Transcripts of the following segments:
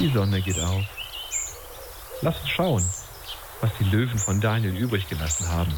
Die Sonne geht auf. Lass uns schauen, was die Löwen von Daniel übrig gelassen haben.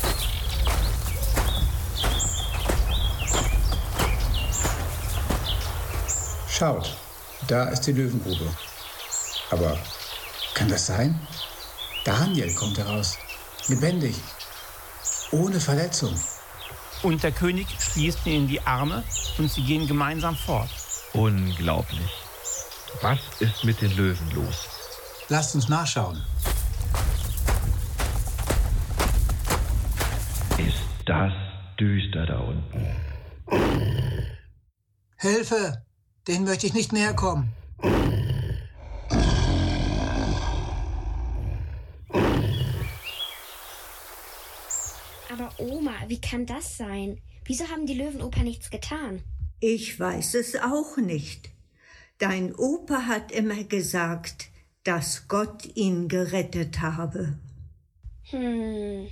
Schaut, da ist die Löwengrube. Aber kann das sein? Daniel kommt heraus, lebendig, ohne Verletzung. Und der König schließt ihn in die Arme und sie gehen gemeinsam fort. Unglaublich. Was ist mit den Löwen los? Lasst uns nachschauen. Ist das düster da unten? Hilfe! Denen möchte ich nicht näher kommen. Aber Oma, wie kann das sein? Wieso haben die Löwenoper nichts getan? Ich weiß es auch nicht. Dein Opa hat immer gesagt, dass Gott ihn gerettet habe. Oma,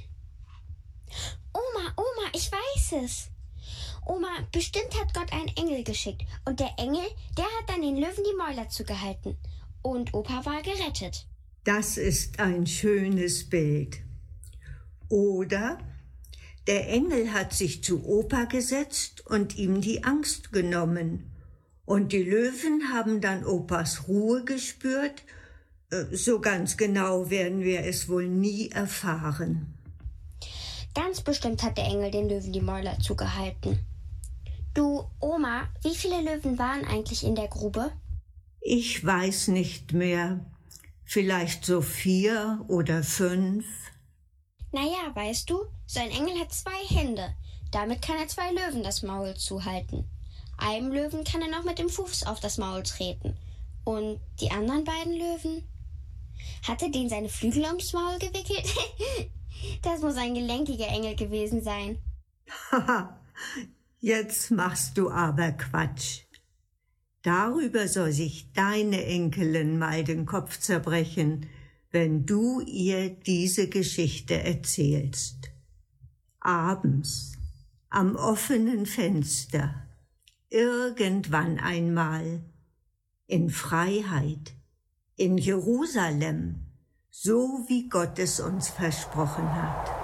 ich weiß es. Oma, bestimmt hat Gott einen Engel geschickt. Und der Engel, der hat dann den Löwen die Mäuler zugehalten. Und Opa war gerettet. Das ist ein schönes Bild. Oder der Engel hat sich zu Opa gesetzt und ihm die Angst genommen. Und die Löwen haben dann Opas Ruhe gespürt. So ganz genau werden wir es wohl nie erfahren. Ganz bestimmt hat der Engel den Löwen die Mäuler zugehalten. Du, Oma, wie viele Löwen waren eigentlich in der Grube? Ich weiß nicht mehr. Vielleicht so 4 oder 5. Naja, weißt du, so ein Engel hat 2 Hände. Damit kann er 2 Löwen das Maul zuhalten. Einem Löwen kann er noch mit dem Fuß auf das Maul treten. Und die anderen beiden Löwen? Hat er denen seine Flügel ums Maul gewickelt? Das muss ein gelenkiger Engel gewesen sein. Haha, jetzt machst du aber Quatsch. Darüber soll sich deine Enkelin mal den Kopf zerbrechen, wenn du ihr diese Geschichte erzählst. Abends, am offenen Fenster, irgendwann einmal, in Freiheit, in Jerusalem, so wie Gott es uns versprochen hat.